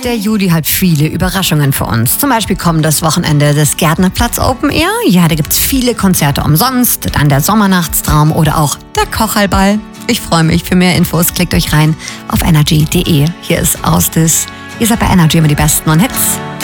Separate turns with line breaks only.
Der Juli hat viele Überraschungen für uns. Zum Beispiel kommt das Wochenende des Gärtnerplatz Open Air. Ja, da gibt's viele Konzerte umsonst. Dann der Sommernachtstraum oder auch der Kochhalball. Ich freue mich. Für mehr Infos klickt euch rein auf energy.de. Hier ist Austis. Ihr seid bei Energy immer die Besten und Hits.